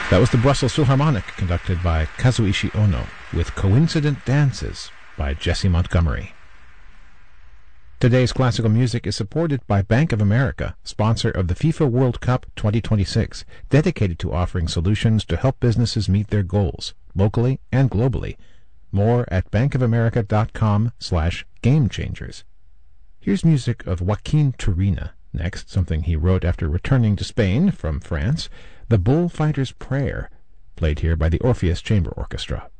That was the Brussels Philharmonic, conducted by Kazuichi Ono, with Coincident Dances by Jesse Montgomery. Today's classical music is supported by Bank of America, sponsor of the FIFA World Cup 2026, dedicated to offering solutions to help businesses meet their goals, locally and globally. More at bankofamerica.com/gamechangers. Here's music of Joaquin Turina. Next, something he wrote after returning to Spain from France, The Bullfighter's Prayer, played here by the Orpheus Chamber Orchestra.